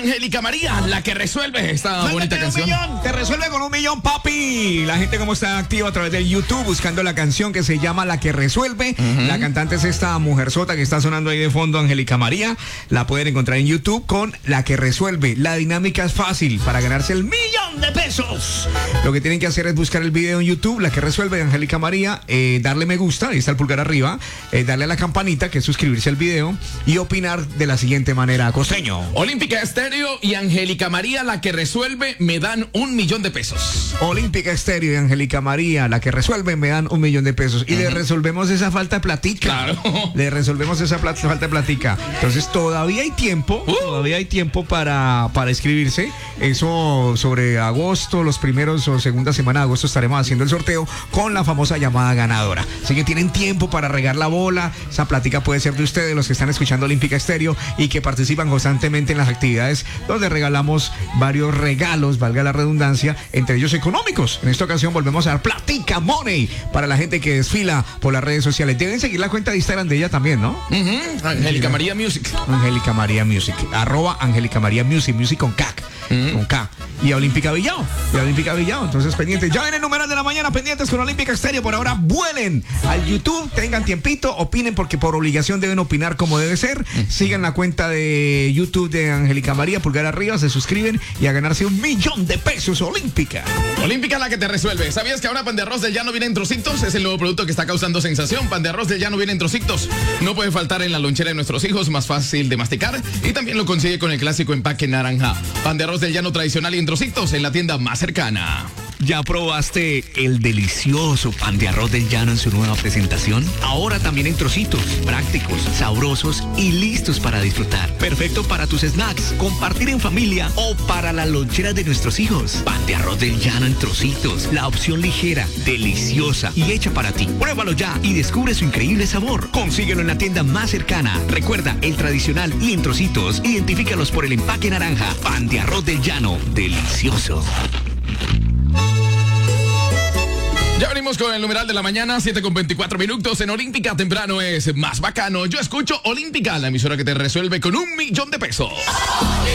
Angélica María, la que resuelve esta bonita canción. Te resuelve con 1.000.000, papi. La gente como está activa a través de YouTube buscando la canción que se llama La que resuelve. La cantante es esta mujerzota que está sonando ahí de fondo, Angélica María. La pueden encontrar en YouTube con La que resuelve. La dinámica es fácil para ganarse el 1.000.000 de pesos. Lo que tienen que hacer es buscar el video en YouTube, La que resuelve de Angélica María, darle me gusta, ahí está el pulgar arriba, darle a la campanita que es suscribirse al video y opinar de la siguiente manera, costeño. Olímpica Estéreo y Angélica María, la que resuelve, me dan 1.000.000 de pesos. Olímpica Estéreo y Angélica María, la que resuelve, me dan 1.000.000 de pesos. Y le resolvemos esa falta de platica. Claro. Le resolvemos esa falta de platica. Entonces todavía hay tiempo, para inscribirse. Eso sobre agosto, los primeros o segunda semana de agosto estaremos haciendo el sorteo con la famosa llamada ganadora. Así que tienen tiempo para regar la bola. Esa plática puede ser de ustedes, los que están escuchando Olímpica Estéreo y que participan constantemente en las actividades donde regalamos varios regalos, valga la redundancia, entre ellos económicos. En esta ocasión volvemos a dar Platica Money para la gente que desfila por las redes sociales. Deben seguir la cuenta de Instagram de ella también, ¿no? Angélica María Music. Angélica María Music. @Angélica María Music. Music con K. Con K. Y a Olímpica Villao. Entonces pendientes. Ya ven el numeral de la mañana, pendientes con Olímpica Estéreo. Por ahora vuelen al YouTube, tengan tiempito, opinen porque por obligación deben opinar como debe ser. Sigan la cuenta de YouTube de Angélica María, pulgar arriba, se suscriben y a ganarse 1.000.000 de pesos. Olímpica. Olímpica, la que te resuelve. ¿Sabías que ahora pan de arroz del llano viene en trocitos? Es el nuevo producto que está causando sensación. Pan de arroz del llano viene en trocitos. No puede faltar en la lonchera de nuestros hijos, más fácil de masticar y también lo consigue con el clásico empaque naranja. Pan de arroz del llano tradicional y en trocitos en la tienda más cercana. ¿Ya probaste el delicioso pan de arroz del llano en su nueva presentación? Ahora también en trocitos, prácticos, sabrosos y listos para disfrutar. Perfecto para tus snacks, compartir en familia o para la lonchera de nuestros hijos. Pan de arroz del llano en trocitos, la opción ligera, deliciosa y hecha para ti. Pruébalo ya y descubre su increíble sabor. Consíguelo en la tienda más cercana. Recuerda, el tradicional y en trocitos, identifícalos por el empaque naranja. Pan de arroz del llano, delicioso. Ya venimos con el numeral de la mañana, 7:24 en Olímpica. Temprano es más bacano. Yo escucho Olímpica, la emisora que te resuelve con 1.000.000 de pesos.